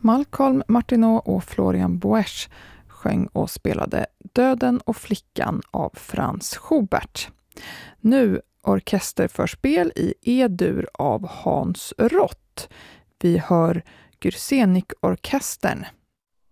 Malcolm Martineau och Florian Boesch sjöng och spelade Döden och flickan av Franz Schubert. Nu orkesterförspel i E-dur av Hans Rott. Vi hör Gürsenik-orkestern.